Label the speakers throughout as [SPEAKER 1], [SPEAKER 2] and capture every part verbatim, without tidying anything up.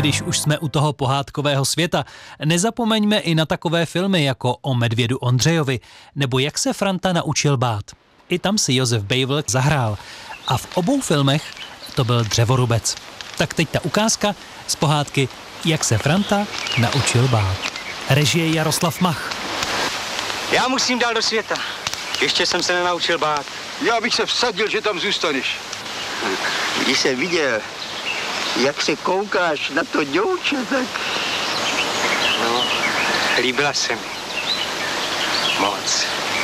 [SPEAKER 1] když už jsme u toho pohádkového světa, nezapomeňme i na takové filmy jako O medvědu Ondřejovi nebo Jak se Franta naučil bát. I tam si Josef Bejvl zahrál a v obou filmech to byl dřevorubec. Tak teď ta ukázka z pohádky Jak se Franta naučil bát. Režie Jaroslav Mach.
[SPEAKER 2] Já musím dál do světa. Ještě jsem se nenaučil bát.
[SPEAKER 3] Já bych se vsadil, že tam zůstaneš.
[SPEAKER 4] Když jsem viděl, jak se koukáš na to děvče, tak...
[SPEAKER 2] No, líbila se mi. Moc.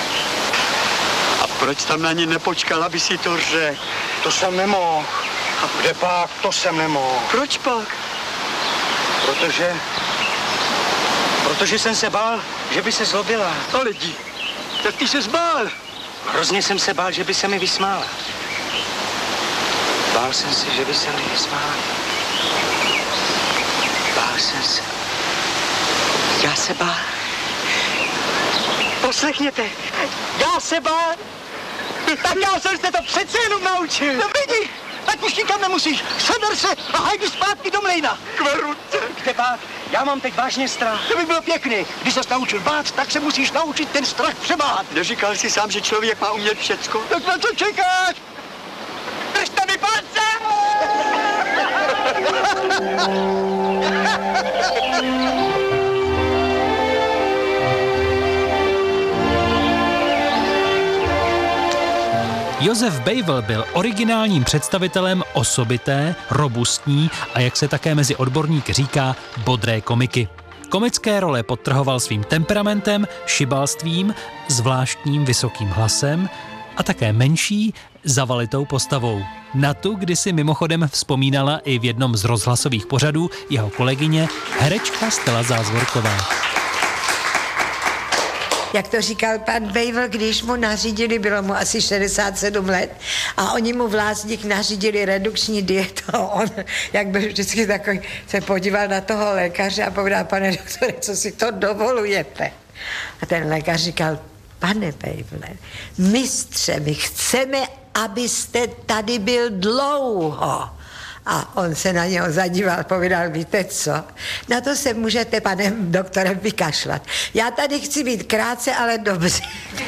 [SPEAKER 4] A proč tam na ní nepočkal, aby si to řekl?
[SPEAKER 2] To jsem nemohl. Kde pak? To jsem nemohl.
[SPEAKER 4] Proč pak?
[SPEAKER 2] Protože... Protože jsem se bál, že by se zlobila.
[SPEAKER 4] To lidi, tak ty se zbál.
[SPEAKER 2] Hrozně jsem se bál, že by se mi vysmála. Bál jsem se, že by se mi vysmála. Bál jsem se. Já se bál. Poslechněte, já se bál. Tak já jsem se to přece jenom naučil.
[SPEAKER 4] No vidí, tak už nikam nemusíš. Seber se a hajdi zpátky do mlejna.
[SPEAKER 2] Kverute. Kde bát? Já mám teď vážně strach.
[SPEAKER 4] To by bylo pěkný. Když ses naučil bát, tak se musíš naučit ten strach přebát.
[SPEAKER 2] Neříkal jsi sám, že člověk má umět všecko?
[SPEAKER 4] Tak na co čekáš?
[SPEAKER 2] Držte mi palce!
[SPEAKER 1] Josef Bejvl byl originálním představitelem osobité, robustní a jak se také mezi odborníky říká, bodré komiky. Komické role podtrhoval svým temperamentem, šibalstvím, zvláštním vysokým hlasem a také menší, zavalitou postavou. Na tu kdysi mimochodem vzpomínala i v jednom z rozhlasových pořadů jeho kolegyně herečka Stella Zázvorková.
[SPEAKER 5] Jak to říkal pan Bejvl, když mu nařídili, bylo mu asi šedesát sedm let, a oni mu v Lázních nařídili redukční dietu. On, jak byl vždycky takový, se podíval na toho lékaře a povedal, pane doktore, co si to dovolujete? A ten lékař říkal, pane Bejvle, mistře, my chceme, abyste tady byl dlouho. A on se na něho zadíval, povídal, víte co, na to se můžete, pane doktorem, vykašlat. Já tady chci být krátce, ale dobře.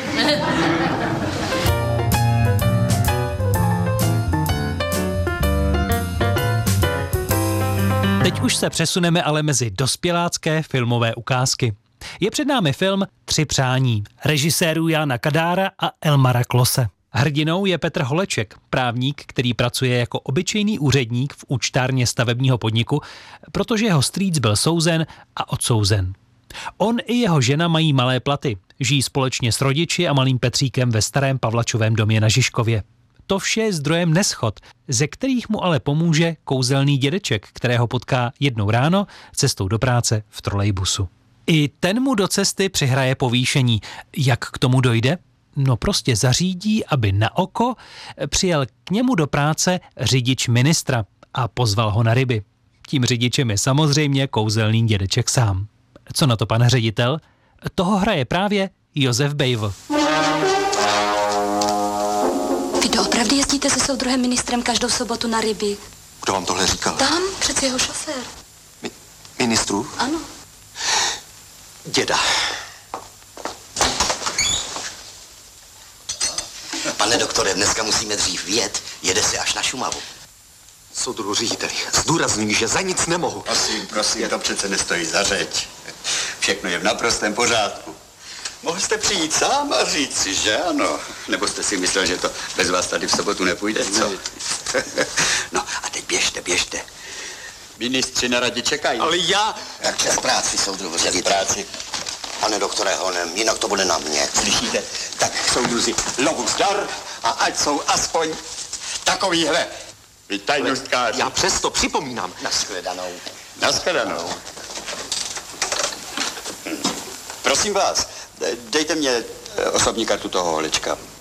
[SPEAKER 1] Teď už se přesuneme ale mezi dospělácké filmové ukázky. Je před námi film Tři přání, režisérů Jána Kadára a Elmara Klose. Hrdinou je Petr Holeček, právník, který pracuje jako obyčejný úředník v účtárně stavebního podniku, protože jeho strýc byl souzen a odsouzen. On i jeho žena mají malé platy, žijí společně s rodiči a malým Petříkem ve starém Pavlačovém domě na Žižkově. To vše je zdrojem neschod, ze kterých mu ale pomůže kouzelný dědeček, kterého potká jednou ráno cestou do práce v trolejbusu. I ten mu do cesty přihraje povýšení. Jak k tomu dojde? No prostě zařídí, aby na oko přijel k němu do práce řidič ministra a pozval ho na ryby. Tím řidičem je samozřejmě kouzelný dědeček sám. Co na to pan ředitel? Toho hraje právě Josef Bejvl.
[SPEAKER 6] Vy doopravdy jezdíte se soudruhem ministrem každou sobotu na ryby?
[SPEAKER 7] Kdo vám tohle říkal?
[SPEAKER 6] Tam, přece jeho šofér.
[SPEAKER 7] Mi- ministru?
[SPEAKER 6] Ano.
[SPEAKER 7] Děda. Pane doktore, dneska musíme dřív vyjet, jede se až na Šumavu. Soudruhu řediteli, zdůrazňuji, že za nic nemohu.
[SPEAKER 8] Prosím, prosím, to přece nestojí za řeč. Všechno je v naprostém pořádku. Mohl jste přijít sám a říct si, že ano? Nebo jste si myslel, že to bez vás tady v sobotu nepůjde, co? No a teď běžte, běžte. Ministři na radě čekají.
[SPEAKER 7] Ale já... Jak čas práci, soudruhu řediteli.
[SPEAKER 8] práci.
[SPEAKER 7] Pane doktore Honem, jinak to bude na mě.
[SPEAKER 8] Slyšíte? Tak soudruzi, lovu zdar a ať jsou aspoň takovýhle. Vy tajnostkáři.
[SPEAKER 7] Já přesto připomínám.
[SPEAKER 8] Nashledanou. Nashledanou. Hm. Prosím vás, dejte mě osobní kartu toho Holečka.